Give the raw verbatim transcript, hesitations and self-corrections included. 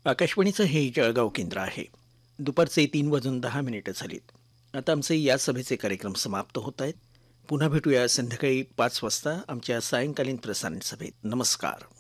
आकाशवाणीचं हे जळगाव केंद्र आहे. दुपारचे तीन वाजून दहा मिनिटं झालीत. आता आमचे या सभेचे कार्यक्रम समाप्त होत आहेत. पुन्हा भेटूया संध्याकाळी पाच वाजता आमच्या सायंकालीन प्रसारण सभेत. नमस्कार.